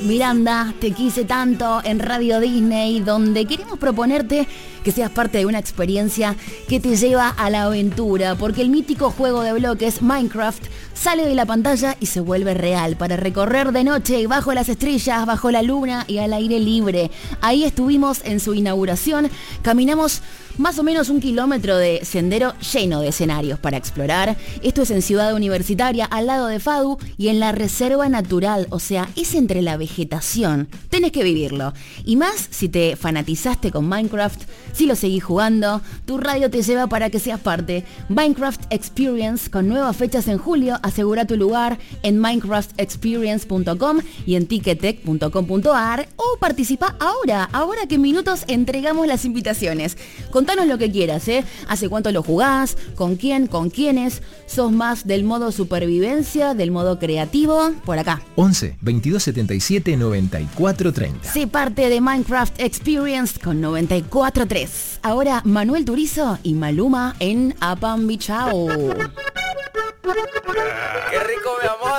Miranda, te quise tanto en Radio Disney, donde queremos proponerte que seas parte de una experiencia que te lleva a la aventura, porque el mítico juego de bloques Minecraft sale de la pantalla y se vuelve real para recorrer de noche bajo las estrellas, bajo la luna y al aire libre. Ahí estuvimos en su inauguración, caminamos más o menos 1 kilómetro de sendero lleno de escenarios para explorar. Esto es en Ciudad Universitaria, al lado de FADU y en la Reserva Natural, o sea, es entre la vegetación. Tenés que vivirlo. Y más si te fanatizaste con Minecraft, si lo seguís jugando, tu radio te lleva para que seas parte. Minecraft Experience con nuevas fechas en julio. Asegura tu lugar en minecraftexperience.com y en ticketek.com.ar o participa ahora que en minutos entregamos las invitaciones. Contanos lo que quieras, ¿eh? ¿Hace cuánto lo jugás? ¿Con quién? ¿Con quiénes? ¿Sos más del modo supervivencia, del modo creativo? Por acá. 11 22 77 94 30. Sé parte de Minecraft Experience con 94.3. Ahora Manuel Turizo y Maluma en Apambichao. ¡Qué rico, mi amor!